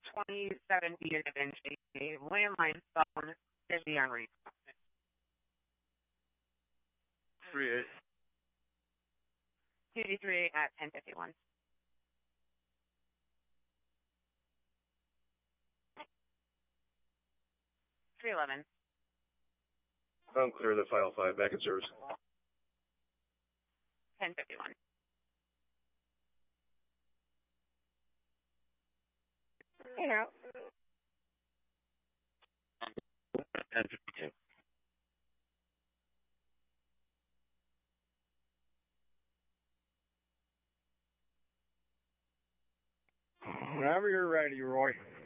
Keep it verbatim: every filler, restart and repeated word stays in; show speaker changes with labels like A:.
A: twenty-seven feet of Da Vinci, landline phone, busy on read.
B: Three eight.
A: two D three at ten fifty-one. three eleven.
B: I'm clear the file five, back in service.
A: ten fifty-one. You know.
B: ten fifty-two.
C: Whenever you're ready, Roy.